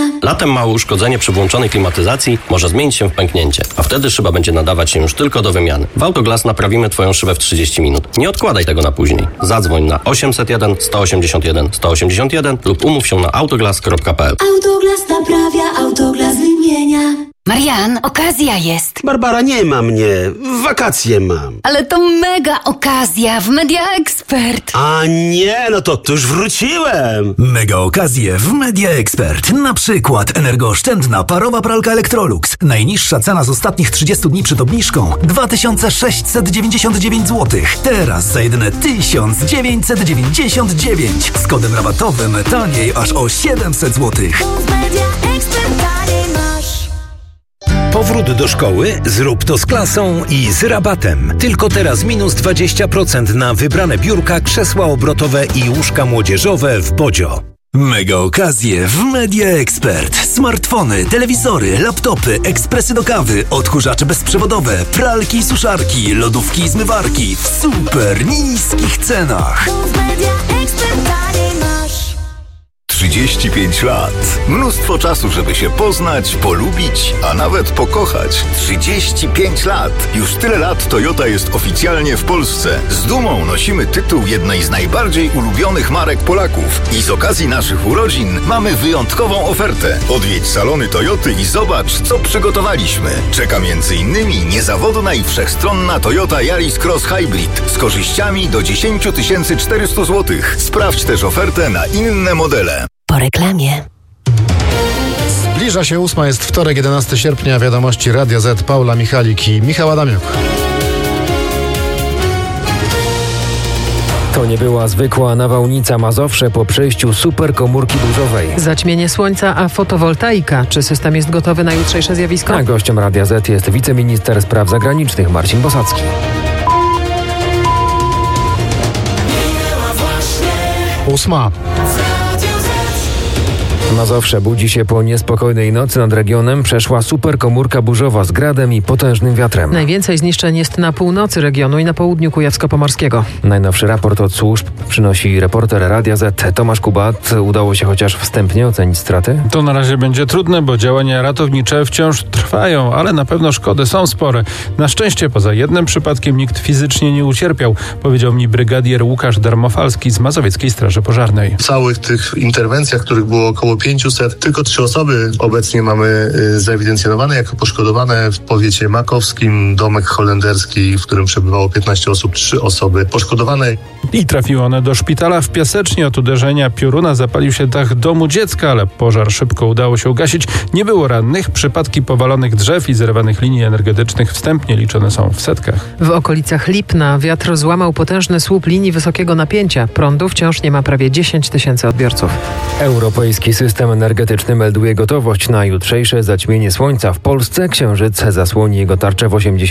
Latem małe uszkodzenie przy włączonej klimatyzacji może zmienić się w pęknięcie, a wtedy szyba będzie nadawać się już tylko do wymiany. W Autoglass naprawimy Twoją szybę w 30 minut. Nie odkładaj tego na później. Zadzwoń na 801 181 181 lub umów się na autoglass.pl. Autoglass naprawia, Autoglass wymienia. Marian, okazja jest. Barbara, nie ma mnie. Wakacje mam. Ale to mega okazja w Media Expert. A nie, no to już wróciłem. Mega okazje w Media Expert. Na przykład energooszczędna parowa pralka Electrolux. Najniższa cena z ostatnich 30 dni przed obniżką 2699 zł. Teraz za jedyne 1999. Z kodem rabatowym taniej aż o 700 zł. Powrót do szkoły? Zrób to z klasą i z rabatem. Tylko teraz minus 20% na wybrane biurka, krzesła obrotowe i łóżka młodzieżowe w Bodzio. Mega okazje w Media Expert. Smartfony, telewizory, laptopy, ekspresy do kawy, odkurzacze bezprzewodowe, pralki i suszarki, lodówki i zmywarki w super niskich cenach. 35 lat. Mnóstwo czasu, żeby się poznać, polubić, a nawet pokochać. 35 lat. Już tyle lat Toyota jest oficjalnie w Polsce. Z dumą nosimy tytuł jednej z najbardziej ulubionych marek Polaków. I z okazji naszych urodzin mamy wyjątkową ofertę. Odwiedź salony Toyoty i zobacz, co przygotowaliśmy. Czeka m.in. niezawodna i wszechstronna Toyota Yaris Cross Hybrid z korzyściami do 10 400 zł. Sprawdź też ofertę na inne modele. Po reklamie. Zbliża się 8, jest wtorek, 11 sierpnia, wiadomości Radia Z, Paula Michalik i Michał Adamiuk. To nie była zwykła nawałnica. Mazowsze po przejściu superkomórki burzowej. Zaćmienie słońca, a fotowoltaika. Czy system jest gotowy na jutrzejsze zjawisko? A gościem Radia Z jest wiceminister spraw zagranicznych Marcin Bosacki. Ósma. Mazowsze budzi się po niespokojnej nocy. Nad regionem przeszła superkomórka burzowa z gradem i potężnym wiatrem. Najwięcej zniszczeń jest na północy regionu i na południu Kujawsko-Pomorskiego. Najnowszy raport od służb przynosi reporter Radia Z Tomasz Kubat. Udało się chociaż wstępnie ocenić straty? To na razie będzie trudne, bo działania ratownicze wciąż trwają, ale na pewno szkody są spore. Na szczęście poza jednym przypadkiem nikt fizycznie nie ucierpiał, powiedział mi brygadier Łukasz Darmofalski z Mazowieckiej Straży Pożarnej. W całych tych interwencjach, których było około 500, tylko 3 osoby obecnie mamy zaewidencjonowane jako poszkodowane w powiecie makowskim, domek holenderski, w którym przebywało 15 osób, 3 osoby poszkodowane. I trafiły one do szpitala w Piasecznie. Od uderzenia pioruna zapalił się dach domu dziecka, ale pożar szybko udało się ugasić. Nie było rannych. Przypadki powalonych drzew i zerwanych linii energetycznych wstępnie liczone są w setkach. W okolicach Lipna wiatr złamał potężny słup linii wysokiego napięcia. Prądu wciąż nie ma prawie 10 000 odbiorców. Europejski system energetyczny melduje gotowość na jutrzejsze zaćmienie słońca. W Polsce księżyc zasłoni jego tarczę w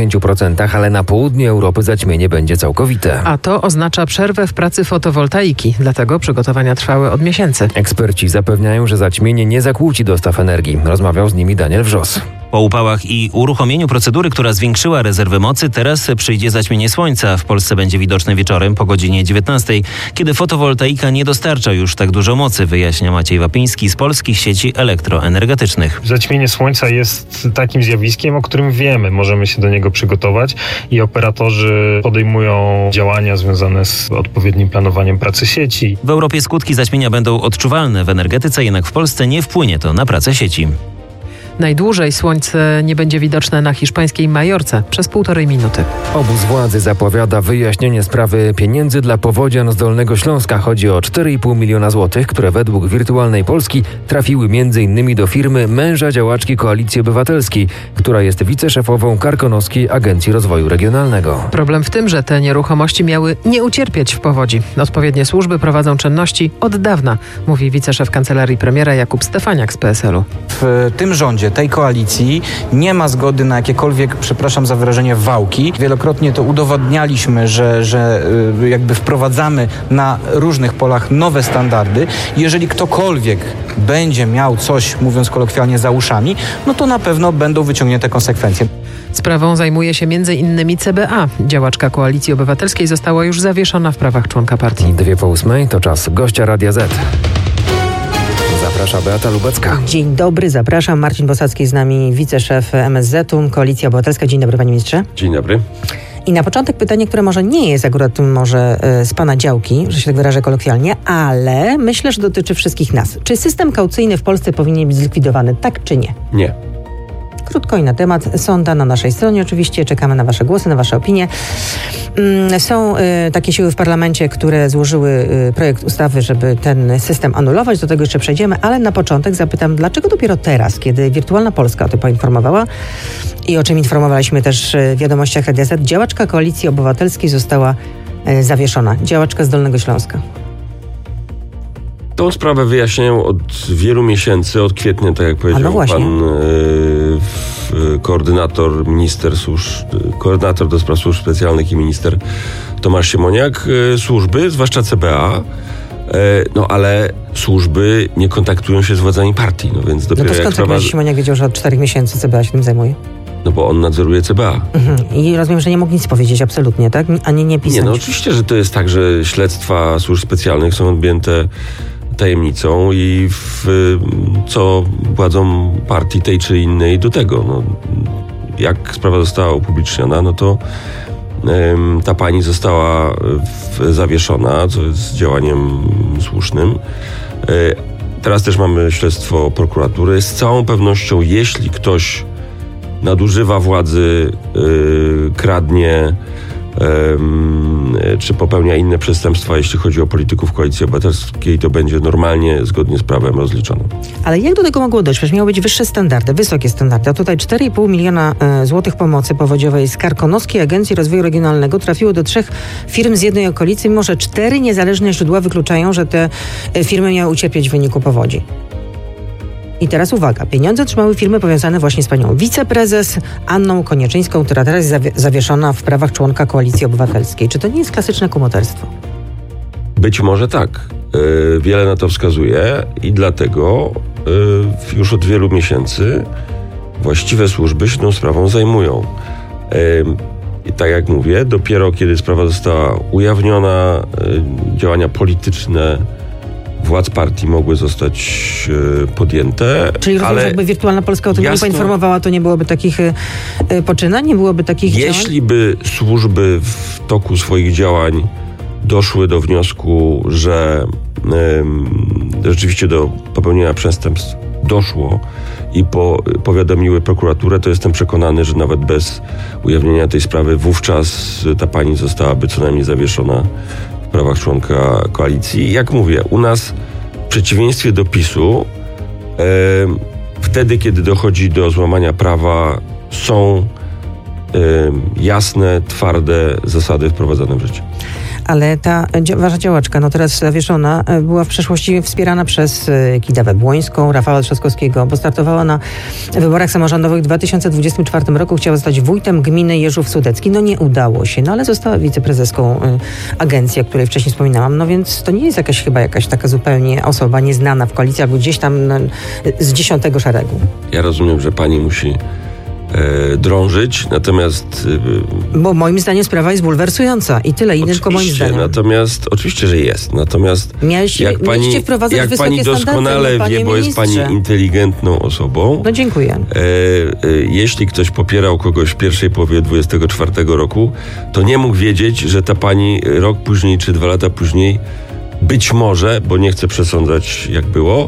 80%, ale na południu Europy zaćmienie będzie całkowite. A to oznacza przerwę w pracy fotowoltaiki, dlatego przygotowania trwały od miesięcy. Eksperci zapewniają, że zaćmienie nie zakłóci dostaw energii. Rozmawiał z nimi Daniel Wrzos. Po upałach i uruchomieniu procedury, która zwiększyła rezerwy mocy, teraz przyjdzie zaćmienie słońca. W Polsce będzie widoczne wieczorem po godzinie 19, kiedy fotowoltaika nie dostarcza już tak dużo mocy, wyjaśnia Maciej Wapiński z Polskich Sieci Elektroenergetycznych. Zaćmienie słońca jest takim zjawiskiem, o którym wiemy. Możemy się do niego przygotować i operatorzy podejmują działania związane z odpowiednim planowaniem pracy sieci. W Europie skutki zaćmienia będą odczuwalne w energetyce, jednak w Polsce nie wpłynie to na pracę sieci. Najdłużej słońce nie będzie widoczne na hiszpańskiej Majorce przez 1,5 minuty. Obóz władzy zapowiada wyjaśnienie sprawy pieniędzy dla powodzian z Dolnego Śląska. Chodzi o 4,5 miliona złotych, które według Wirtualnej Polski trafiły m.in. do firmy męża działaczki Koalicji Obywatelskiej, która jest wiceszefową Karkonoskiej Agencji Rozwoju Regionalnego. Problem w tym, że te nieruchomości miały nie ucierpieć w powodzi. Odpowiednie służby prowadzą czynności od dawna, mówi wiceszef kancelarii premiera Jakub Stefaniak z PSL-u. W tym rządzie, tej koalicji nie ma zgody na jakiekolwiek, przepraszam za wyrażenie, wałki. Wielokrotnie to udowodnialiśmy, że jakby wprowadzamy na różnych polach nowe standardy. Jeżeli ktokolwiek będzie miał coś, mówiąc kolokwialnie, za uszami, no to na pewno będą wyciągnięte konsekwencje. Sprawą zajmuje się m.in. CBA. Działaczka Koalicji Obywatelskiej została już zawieszona w prawach członka partii. 2 po 8 to czas gościa Radia Z. zaprasza Beata Lubecka. Dzień dobry, zapraszam. Marcin Bosacki z nami, wiceszef MSZ-u, Koalicja Obywatelska. Dzień dobry, panie ministrze. Dzień dobry. I na początek pytanie, które może nie jest akurat może z pana działki, że się tak wyrażę kolokwialnie, ale myślę, że dotyczy wszystkich nas. Czy system kaucyjny w Polsce powinien być zlikwidowany, tak czy nie? Nie. Krótko i na temat. Sonda na naszej stronie oczywiście. Czekamy na wasze głosy, na wasze opinie. Są takie siły w parlamencie, które złożyły projekt ustawy, żeby ten system anulować. Do tego jeszcze przejdziemy, ale na początek zapytam, dlaczego dopiero teraz, kiedy Wirtualna Polska o tym poinformowała i o czym informowaliśmy też w wiadomościach Radia Z, działaczka Koalicji Obywatelskiej została zawieszona. Działaczka z Dolnego Śląska. Tą sprawę wyjaśniają od wielu miesięcy, od kwietnia, tak jak powiedział pan koordynator do spraw służb specjalnych i minister Tomasz Siemoniak, służby, zwłaszcza CBA, ale służby nie kontaktują się z władzami partii, więc dopiero to skąd jak Siemoniak wiedział, że od 4 miesięcy CBA się tym zajmuje? No bo on nadzoruje CBA. I rozumiem, że nie mógł nic powiedzieć absolutnie, tak? Ani nie pisać. Nie, oczywiście, że to jest tak, że śledztwa służb specjalnych są odjęte tajemnicą i co władzom partii tej czy innej do tego. Jak sprawa została upubliczniona, to ta pani została zawieszona, co jest działaniem słusznym. Teraz też mamy śledztwo prokuratury. Z całą pewnością, jeśli ktoś nadużywa władzy, kradnie czy popełnia inne przestępstwa, jeśli chodzi o polityków Koalicji Obywatelskiej, to będzie normalnie, zgodnie z prawem rozliczone. Ale jak do tego mogło dojść? Przecież miały być wyższe standardy, wysokie standardy. A tutaj 4,5 miliona złotych pomocy powodziowej z Karkonoskiej Agencji Rozwoju Regionalnego trafiło do 3 firm z jednej okolicy, mimo że 4 niezależne źródła wykluczają, że te firmy miały ucierpieć w wyniku powodzi. I teraz uwaga, pieniądze trzymały firmy powiązane właśnie z panią wiceprezes Anną Konieczyńską, która teraz jest zawieszona w prawach członka Koalicji Obywatelskiej. Czy to nie jest klasyczne kumoterstwo? Być może tak. Wiele na to wskazuje i dlatego już od wielu miesięcy właściwe służby się tą sprawą zajmują. I tak jak mówię, dopiero kiedy sprawa została ujawniona, działania polityczne władz partii mogły zostać podjęte. Czyli rozumiem, że jakby Wirtualna Polska o tym nie poinformowała, to nie byłoby takich poczynań, nie byłoby takich działań? Jeśli by służby w toku swoich działań doszły do wniosku, że rzeczywiście do popełnienia przestępstw doszło i powiadomiły prokuraturę, to jestem przekonany, że nawet bez ujawnienia tej sprawy wówczas ta pani zostałaby co najmniej zawieszona w prawach członka koalicji. Jak mówię, u nas w przeciwieństwie do PiS-u wtedy, kiedy dochodzi do złamania prawa, są jasne, twarde zasady wprowadzane w życie. Ale ta wasza działaczka, teraz zawieszona, była w przeszłości wspierana przez Kidawę Błońską, Rafała Trzaskowskiego, bo startowała na wyborach samorządowych w 2024 roku. Chciała zostać wójtem gminy Jeżów Sudecki. Nie udało się, ale została wiceprezeską agencji, o której wcześniej wspominałam. Więc to nie jest jakaś taka zupełnie osoba nieznana w koalicji, albo gdzieś tam z 10. szeregu. Ja rozumiem, że pani musi drążyć, natomiast... Bo moim zdaniem sprawa jest bulwersująca i tyle, i tylko moim zdaniem. Natomiast, oczywiście, że jest. Natomiast jak pani doskonale wie, bo jest pani inteligentną osobą. Dziękuję. Jeśli ktoś popierał kogoś w pierwszej połowie 24 roku, to nie mógł wiedzieć, że ta pani rok później czy 2 lata później być może, bo nie chcę przesądzać jak było,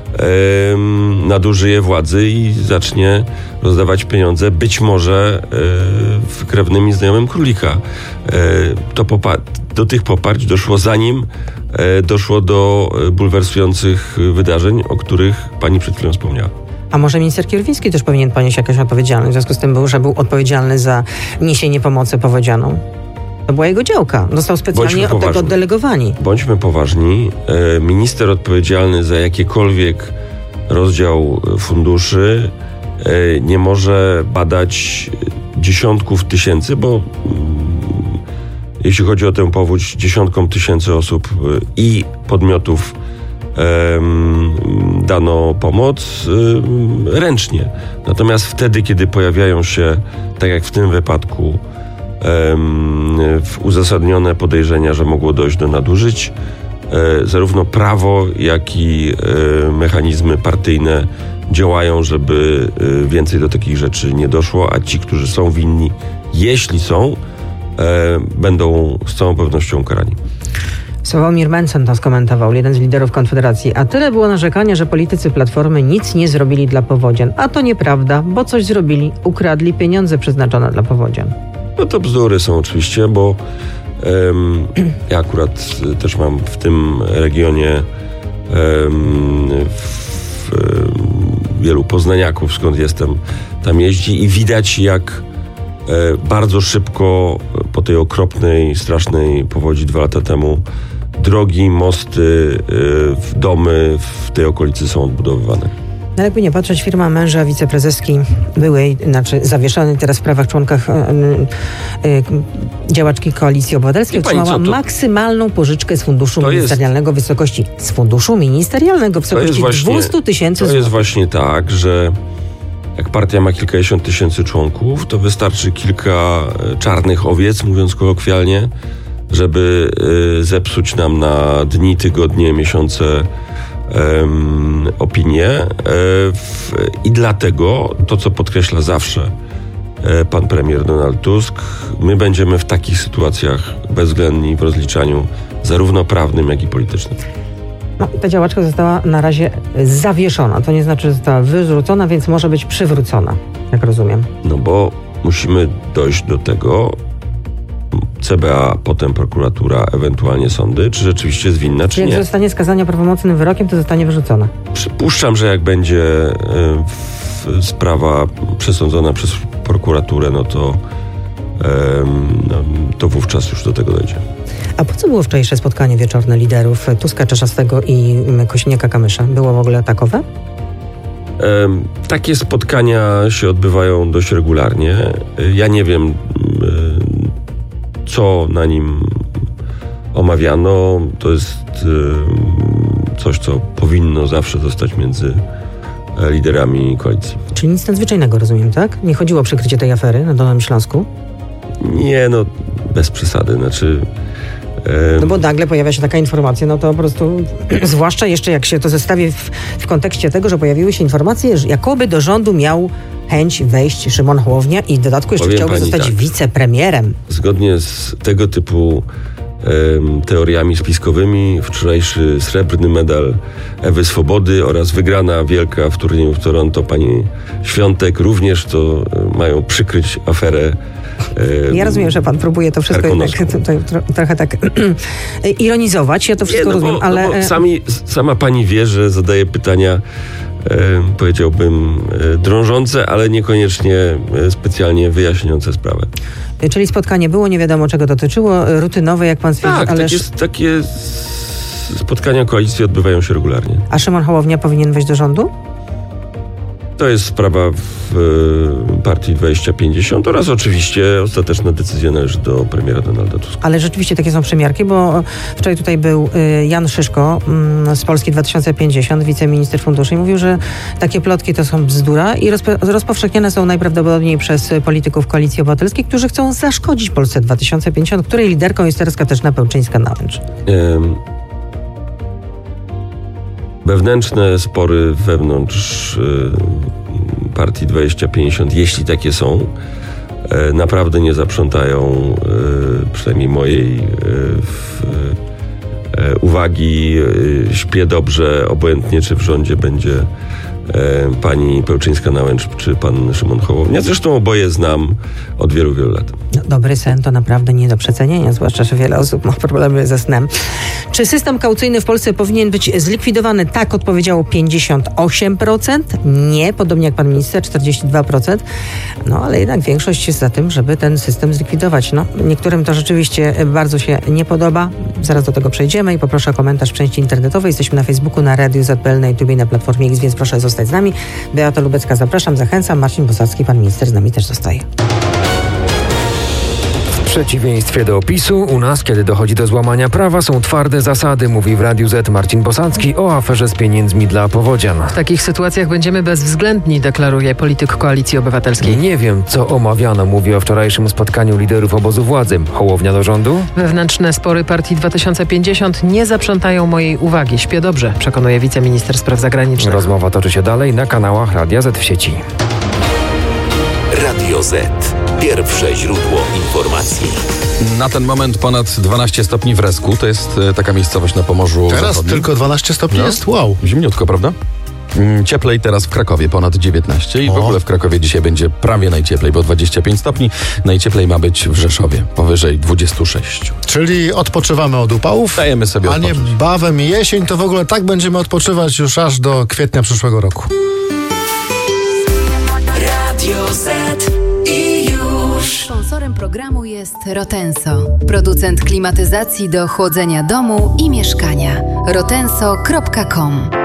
nadużyje władzy i zacznie rozdawać pieniądze, być może krewnym i znajomym królika. Do tych poparć doszło zanim doszło do bulwersujących wydarzeń, o których pani przed chwilą wspomniała. A może minister Kierwiński też powinien ponieść jakąś odpowiedzialność, w związku z tym, że był odpowiedzialny za niesienie pomocy powodzianom? To była jego działka. Został specjalnie od tego oddelegowani. Bądźmy poważni. Minister odpowiedzialny za jakikolwiek rozdział funduszy nie może badać dziesiątków tysięcy, bo jeśli chodzi o tę powódź, dziesiątkom tysięcy osób i podmiotów dano pomoc ręcznie. Natomiast wtedy, kiedy pojawiają się, tak jak w tym wypadku, uzasadnione podejrzenia, że mogło dojść do nadużyć, zarówno prawo, jak i mechanizmy partyjne działają, żeby więcej do takich rzeczy nie doszło, a ci, którzy są winni, jeśli są, będą z całą pewnością ukarani. Sławomir Mencen to skomentował, jeden z liderów Konfederacji. A tyle było narzekania, że politycy Platformy nic nie zrobili dla powodzian. A to nieprawda, bo coś zrobili. Ukradli pieniądze przeznaczone dla powodzian. No to bzdury są oczywiście, bo ja akurat też mam w tym regionie wielu poznaniaków, skąd jestem, tam jeździ i widać, jak bardzo szybko po tej okropnej, strasznej powodzi 2 lata temu drogi, mosty, domy w tej okolicy są odbudowywane. No jakby nie patrzeć, firma męża wiceprezeski byłej, zawieszonej teraz w prawach członkach działaczki Koalicji Obywatelskiej otrzymała maksymalną pożyczkę z funduszu ministerialnego w wysokości 200 tysięcy złotych. To jest właśnie tak, że jak partia ma kilkadziesiąt tysięcy członków, to wystarczy kilka czarnych owiec, mówiąc kolokwialnie, żeby zepsuć nam na dni, tygodnie, miesiące opinię. I dlatego to, co podkreśla zawsze pan premier Donald Tusk, my będziemy w takich sytuacjach bezwzględni w rozliczaniu zarówno prawnym, jak i politycznym. No, ta działaczka została na razie zawieszona. To nie znaczy, że została wyrzucona, więc może być przywrócona, jak rozumiem. No bo musimy dojść do tego, CBA, potem prokuratura, ewentualnie sądy, czy rzeczywiście jest winna, czy nie. Jak zostanie skazana prawomocnym wyrokiem, to zostanie wyrzucona. Przypuszczam, że jak będzie sprawa przesądzona przez prokuraturę, to wówczas już do tego dojdzie. A po co było wczorajsze spotkanie wieczorne liderów Tuska, Czarzastego i Kosiniaka-Kamysza? Było w ogóle takowe? Takie spotkania się odbywają dość regularnie. Ja nie wiem, co na nim omawiano. To jest coś, co powinno zawsze zostać między liderami koalicji. Czyli nic nadzwyczajnego, rozumiem, tak? Nie chodziło o przykrycie tej afery na Dolnym Śląsku? Nie, bez przesady. No bo nagle pojawia się taka informacja, no to po prostu, zwłaszcza jeszcze jak się to zestawi w kontekście tego, że pojawiły się informacje, że jakoby do rządu miał chęć wejść Szymon Hołownia i w dodatku jeszcze chciałby zostać wicepremierem. Zgodnie z tego typu teoriami spiskowymi wczorajszy srebrny medal Ewy Swobody oraz wygrana wielka w turnieju w Toronto pani Świątek również to mają przykryć aferę. Ja rozumiem, że pan próbuje to wszystko trochę tak ironizować. Ja to wszystko rozumiem, ale... Sama pani wie, że zadaje pytania, powiedziałbym, drążące, ale niekoniecznie specjalnie wyjaśniające sprawę. Czyli spotkanie było, nie wiadomo czego dotyczyło, rutynowe, jak pan stwierdził, ale... Takie spotkania koalicji odbywają się regularnie. A Szymon Hołownia powinien wejść do rządu? To jest sprawa w partii 2050 oraz oczywiście ostateczna decyzja należy do premiera Donalda Tuska. Ale rzeczywiście takie są przymiarki, bo wczoraj tutaj był Jan Szyszko z Polski 2050, wiceminister funduszy i mówił, że takie plotki to są bzdura i rozpowszechniane są najprawdopodobniej przez polityków Koalicji Obywatelskiej, którzy chcą zaszkodzić Polsce 2050, której liderką jest teraz Katarzyna Pełczyńska-Nałęcz. Wewnętrzne spory wewnątrz partii 2050, jeśli takie są, naprawdę nie zaprzątają przynajmniej mojej uwagi. Śpię dobrze, obojętnie czy w rządzie będzie pani Pełczyńska-Nałęcz czy pan Szymon Hołownia. Zresztą oboje znam od wielu, wielu lat. No, dobry sen to naprawdę nie do przecenienia, zwłaszcza, że wiele osób ma problemy ze snem. Czy system kaucyjny w Polsce powinien być zlikwidowany? Tak odpowiedziało 58%. Nie, podobnie jak pan minister, 42%. No, ale jednak większość jest za tym, żeby ten system zlikwidować. No, niektórym to rzeczywiście bardzo się nie podoba. Zaraz do tego przejdziemy i poproszę o komentarz w części internetowej. Jesteśmy na Facebooku, na Radiu ZPL, na YouTube i na Platformie X, więc proszę zostać z nami. Beata Lubecka, zapraszam, zachęcam. Marcin Bosacki, pan minister z nami też zostaje. przeciwieństwie do PiS-u, u nas, kiedy dochodzi do złamania prawa, są twarde zasady, mówi w Radiu Z Marcin Bosacki o aferze z pieniędzmi dla powodzian. W takich sytuacjach będziemy bezwzględni, deklaruje polityk Koalicji Obywatelskiej. Nie wiem, co omawiano, mówi o wczorajszym spotkaniu liderów obozu władzy. Hołownia do rządu? Wewnętrzne spory partii 2050 nie zaprzątają mojej uwagi. Śpię dobrze, przekonuje wiceminister spraw zagranicznych. Rozmowa toczy się dalej na kanałach Radia Z w sieci. Radio Z. Pierwsze źródło informacji. Na ten moment ponad 12 stopni w Resku. To jest taka miejscowość na Pomorzu Teraz Zachodnim. tylko 12 stopni jest? Wow. Zimniutko, prawda? Cieplej teraz w Krakowie, ponad 19 i w ogóle w Krakowie dzisiaj będzie prawie najcieplej, bo 25 stopni. Najcieplej ma być w Rzeszowie, powyżej 26. Czyli odpoczywamy od upałów, dajemy sobie odpocząć. A nie bawem i jesień, to w ogóle tak będziemy odpoczywać już aż do kwietnia przyszłego roku. Radio Z i już. Sponsorem programu jest Rotenso, producent klimatyzacji do chłodzenia domu i mieszkania. rotenso.com